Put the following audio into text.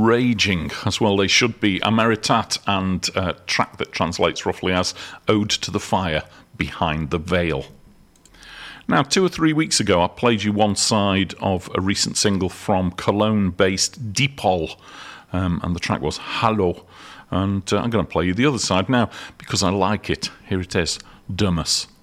raging, as well they should be. Ameritat, and a track that translates roughly as Ode to the Fire Behind the Veil. Now, 2 or 3 weeks ago, I played you one side of a recent single from Cologne-based Dipol, and the track was Hallo. And I'm going to play you the other side now, because I like it. Here it is, Dumas.